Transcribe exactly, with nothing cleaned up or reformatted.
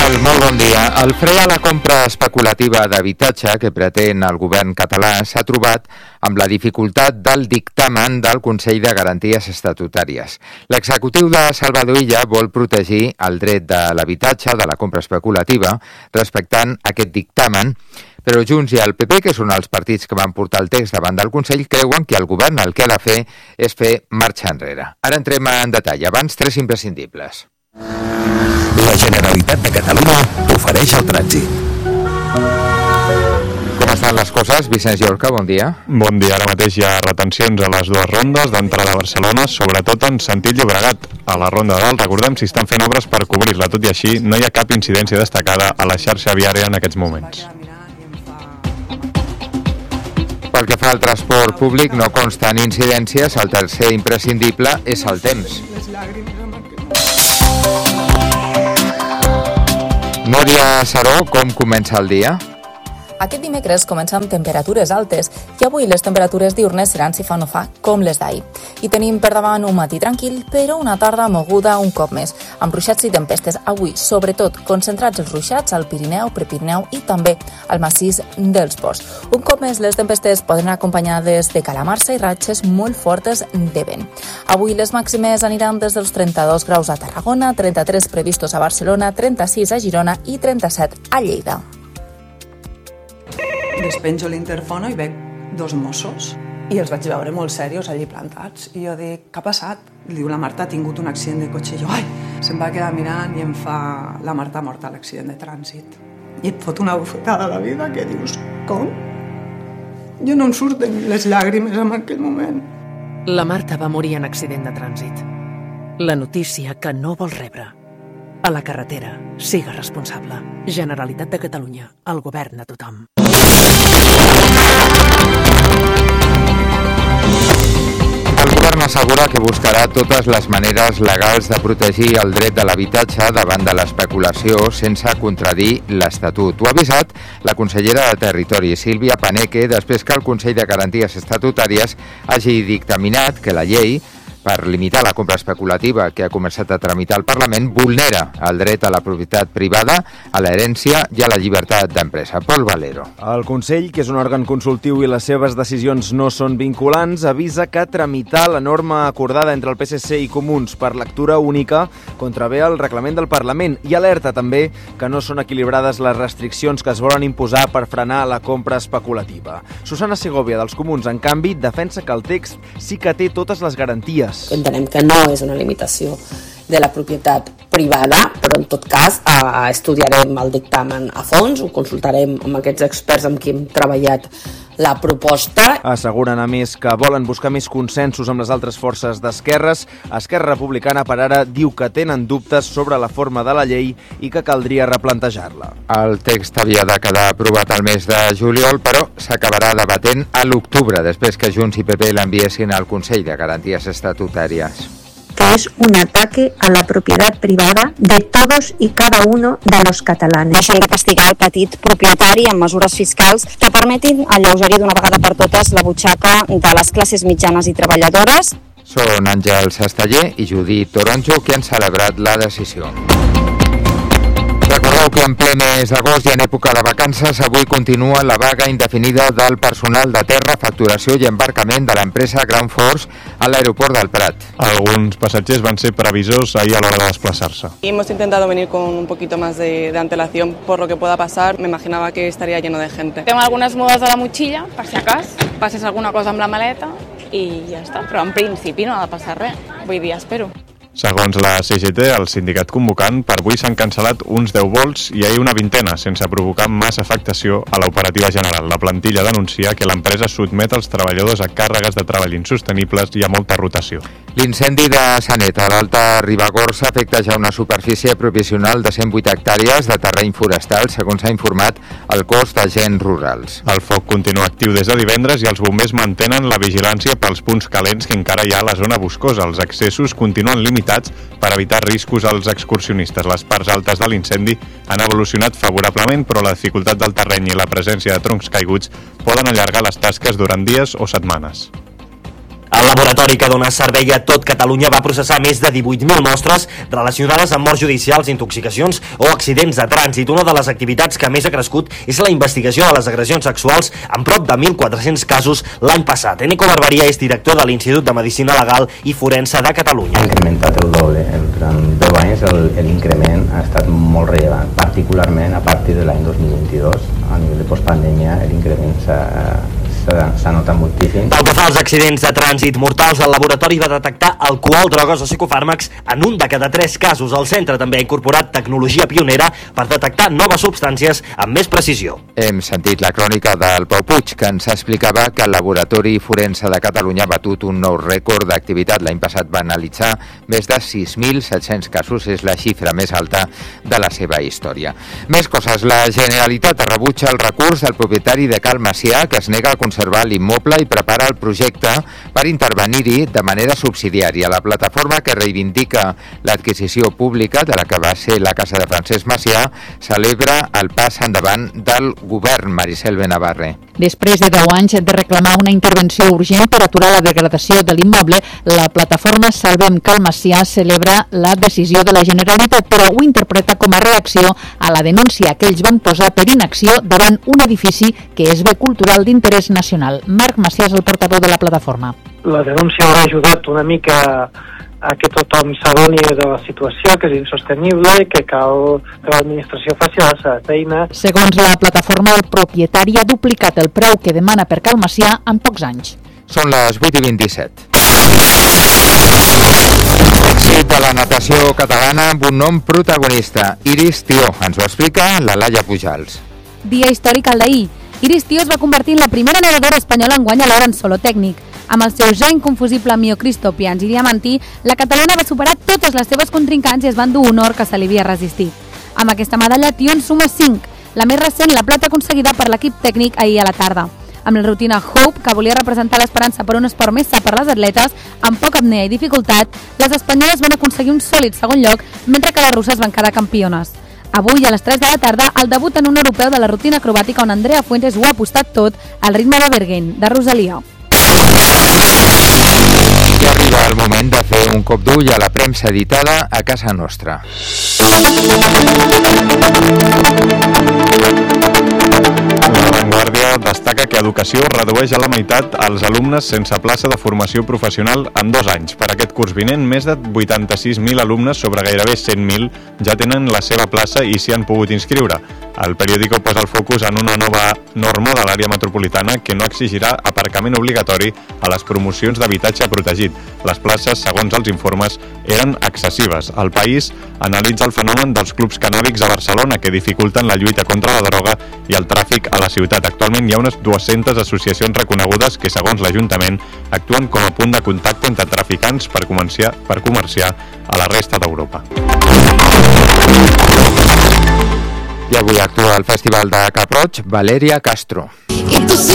tal? Molt bon dia. El fre a la compra especulativa d'habitatge que pretén el govern català s'ha trobat amb la dificultat del dictamen del Consell de Garanties Estatutàries. L'executiu de Salvador Illa vol protegir el dret de l'habitatge de la compra especulativa respectant aquest dictamen, però Junts i el P P, que són els partits que van portar el text davant del Consell, creuen que el govern el que ha de fer és fer marxa enrere. Ara entrem en detall. Abans, tres imprescindibles. La Generalitat de Catalunya ofereix el trànsit. Com estan les coses? Vicenç Llorca, bon dia. Bon dia. Ara mateix hi ha retencions a les dues rondes d'entrada a Barcelona, sobretot en sentit Llobregat. A la ronda de dalt, recordem, si estan fent obres per cobrir-la. Tot i així, no hi ha cap incidència destacada a la xarxa viària en aquests moments. Pel que fa al transport públic, no consten incidències. El tercer imprescindible és el temps. Núria Saró, com comença el dia? Aquest dimecres comença amb temperatures altes i avui les temperatures diurnes seran si fa o no fa com les d'ahir. I tenim per davant un matí tranquil, però una tarda moguda un cop més, amb ruixats i tempestes. Avui, sobretot, concentrats els ruixats al Pirineu, Prepirineu i també al massís dels Ports. Un cop més, les tempestes poden anar acompanyades de calamarsa i ratxes molt fortes de vent. Avui les màximes aniran des dels trenta-dos graus a Tarragona, trenta-tres previstos a Barcelona, trenta-sis a Girona i trenta-set a Lleida. Despenjo l'interfono i veig dos Mossos i els vaig veure molt serios allí plantats i jo dic, què ha passat? Li diu, la Marta ha tingut un accident de cotxe i jo, ai, se'm va quedar mirant i em fa, la Marta ha mort a l'accident de trànsit i et fot una bufetada a la vida que dius, com? Jo no em surten les llàgrimes en aquell moment. La Marta va morir en accident de trànsit. La notícia que no vol rebre. A la carretera, siga responsable. Generalitat de Catalunya, el govern de tothom. El govern assegura que buscarà totes les maneres legals de protegir el dret de l'habitatge davant de l'especulació sense contradir l'Estatut. Ho ha avisat la consellera de Territori, Sílvia Paneque, després que el Consell de Garanties Estatutàries hagi dictaminat que la llei, per limitar la compra especulativa que ha començat a tramitar el Parlament, vulnera el dret a la propietat privada, a l'herència i a la llibertat d'empresa. Pol Valero. El Consell, que és un òrgan consultiu i les seves decisions no són vinculants, avisa que tramitar la norma acordada entre el P S C i Comuns per lectura única contravé el reglament del Parlament i alerta també que no són equilibrades les restriccions que es volen imposar per frenar la compra especulativa. Susana Segovia, dels Comuns, en canvi, defensa que el text sí que té totes les garanties. Entenem que no és una limitació de la propietat privada, però en tot cas eh, estudiarem el dictamen a fons, ho consultarem amb aquests experts amb qui hem treballat la proposta. Asseguren a més que volen buscar més consensos amb les altres forces d'esquerres. Esquerra Republicana per ara diu que tenen dubtes sobre la forma de la llei i que caldria replantejar-la. El text havia de quedar aprovat al mes de juliol, però s'acabarà debatent a l'octubre, després que Junts i P P l'enviessin al Consell de Garanties Estatutàries. Que es un ataque a la propiedad privada de todos y cada uno de los catalanes. Deixen de castigar el petit propietari amb mesures fiscals que permetin alleugerir d'una vegada per totes la butxaca de les classes mitjanes i treballadores. Són Àngels Esteller i Judit Toronjo qui han celebrat la decisió. Recordeu que en ple mes d'agost i en època de vacances avui continua la vaga indefinida del personal de terra, facturació i embarcament de l'empresa Ground Force a l'aeroport del Prat. Alguns passatgers van ser previsors ahir a l'hora de desplaçar-se. Hemos intentado venir con un poquito más de, de antelación por lo que pueda pasar. Me imaginaba que estaría lleno de gente. Tengo algunes mudes a la motxilla, per si acas, passes alguna cosa amb la maleta i ja està. Però en principi no ha de passar res. Vull dir, espero. Segons la C G T, el sindicat convocant, per avui s'han cancel·lat uns deu vols i ahir una vintena, sense provocar massa afectació a l'operativa general. La plantilla denuncia que l'empresa sotmet els treballadors a càrregues de treball insostenibles i a molta rotació. L'incendi de Sanet a l'Alta Ribagorça afecta ja una superfície provisional de cent vuit hectàrees de terreny forestal, segons s'ha informat el cos d'agents rurals. El foc continua actiu des de divendres i els bombers mantenen la vigilància pels punts calents que encara hi ha a la zona boscosa. Els accessos continuen limitats per evitar riscos als excursionistes. Les parts altes de l'incendi han evolucionat favorablement, però la dificultat del terreny i la presència de troncs caiguts poden allargar les tasques durant dies o setmanes. El laboratori que dona servei a tot Catalunya va processar més de divuit mil mostres relacionades amb morts judicials, intoxicacions o accidents de trànsit. Una de les activitats que més ha crescut és la investigació de les agressions sexuals, amb prop de mil quatre-cents casos l'any passat. Enrico Barbaria és director de l'Institut de Medicina Legal i Forense de Catalunya. Ha incrementat el doble. Durant deu anys l'increment ha estat molt rellevant, particularment a partir de l'any dos mil vint-i-dos. A nivell de postpandèmia l'increment s'ha notat moltíssim. Pel que fa als accidents de trànsit mortals, el laboratori va detectar alcohol, drogues o psicofàrmacs en un de cada tres casos. El centre també ha incorporat tecnologia pionera per detectar noves substàncies amb més precisió. Hem sentit la crònica del Pau Puig, que ens explicava que el Laboratori Forense de Catalunya ha batut un nou rècord d'activitat. L'any passat va analitzar més de sis mil set-cents casos, és la xifra més alta de la seva història. Més coses. La Generalitat rebutja el recurs del propietari de Cal Macià, que es nega a conservar l'immoble i prepara el projecte per intervenir-hi de manera subsidiària. La plataforma que reivindica l'adquisició pública de la que va ser la casa de Francesc Macià celebra el pas endavant del govern. Maricel Benavarre. Després de deu anys de reclamar una intervenció urgent per aturar la degradació de l'immoble, la plataforma Salvem Cal Macià celebra la decisió de la Generalitat, però ho interpreta com a reacció a la denúncia que ells van posar per inacció davant un edifici que és bé cultural d'interès nacional. Marc Macià és el portaveu de la plataforma. La denúncia haurà ajudat una mica a que tothom s'adoni de la situació, que és insostenible i que cal que l'administració faci la seva feina. Segons la plataforma, el propietari ha duplicat el preu que demana per Cal Macià en pocs anys. Són les vuit i vint-i-set. Èxit de la natació catalana amb un nom protagonista. Iris Tió. Ens ho explica la Laia Pujals. Dia històric al d'ahir. Iris Tió es va convertir en la primera nedadora espanyola enguany alhora en solo tècnic. Amb el seu ja inconfusible Miocristo, Pians i Diamantí, la catalana va superar totes les seves contrincants i es va endur un or que se li havia resistit. Amb aquesta medalla, Tió en suma cinc, la més recent, la plata aconseguida per l'equip tècnic ahir a la tarda. Amb la rutina Hope, que volia representar l'esperança per un esport més sa per les atletes, amb poca apnea i dificultat, les espanyoles van aconseguir un sòlid segon lloc, mentre que les russes van quedar campiones. Avui, a les tres de la tarda, el debut en un europeu de la rutina acrobàtica on Andrea Fuentes ho ha apostat tot al ritme de Bergen, de Rosalia. I arriba el moment de fer un cop d'ull a la premsa editada a casa nostra. La Vanguardia destaca que Educació redueix a la meitat els alumnes sense plaça de formació professional en dos anys. Per aquest curs vinent, més de vuitanta-sis mil alumnes sobre gairebé cent mil ja tenen la seva plaça i s'hi han pogut inscriure. El periòdico posa el focus en una nova norma de l'àrea metropolitana que no exigirà aparcament obligatori a les promocions d'habitatge protegit. Les places, segons els informes, eren excessives. El País analitza el fenomen dels clubs cannàbics a Barcelona que dificulten la lluita contra la droga i el tràfic a la ciutat. Actualment hi ha unes dues-centes associacions reconegudes que, segons l'Ajuntament, actuen com a punt de contacte entre traficants per comerciar, per comerciar a la resta d'Europa. I avui actua al Festival de Cap Roig Valèria Castro.